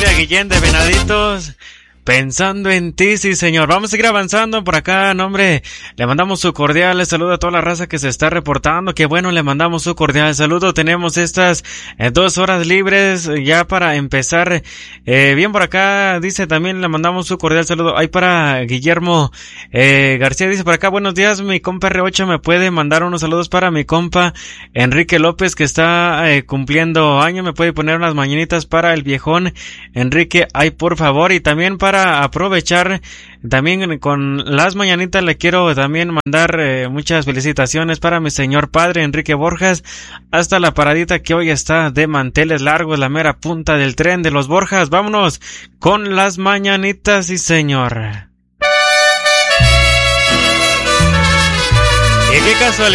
a Guillén de Venaditos. Pensando en ti, sí señor. Vamos a seguir avanzando por acá, nombre. Le mandamos su cordial saludo a toda la raza que se está reportando. Qué bueno, le mandamos su cordial saludo. Tenemos estas 2 horas libres ya para empezar. Bien por acá, dice también, le mandamos su cordial saludo. Ahí para Guillermo García, dice por acá, buenos días, mi compa R8 me puede mandar unos saludos para mi compa Enrique López que está cumpliendo año. Me puede poner unas mañanitas para el viejón Enrique, ay por favor. Y también para aprovechar también con las mañanitas le quiero también mandar muchas felicitaciones para mi señor padre Enrique Borjas hasta la paradita que hoy está de manteles largos, la mera punta del tren de los Borjas. Vámonos con las mañanitas, sí señor. Y qué casualidad